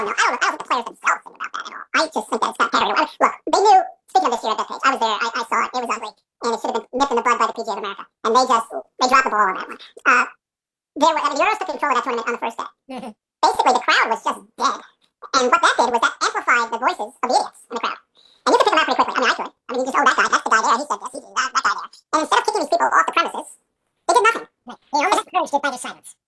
I don't think the players themselves think about that at all. I just think that it's kind of parody. Look, they knew. Speaking of this year at Bethpage, I was there. I saw it. It was ugly, and it should have been nipped in the bud by the PGA of America. And they dropped the ball on that one. The Euros took control of that tournament on the first day. Basically, the crowd was just dead, and what that did was that amplified the voices of the idiots in the crowd. And you could pick them out pretty quickly. I mean, I could. I mean, you just, that guy, that's the guy there. He said this. He did that guy there. And instead of kicking these people off the premises, they did nothing. Right. They almost encouraged it by their silence.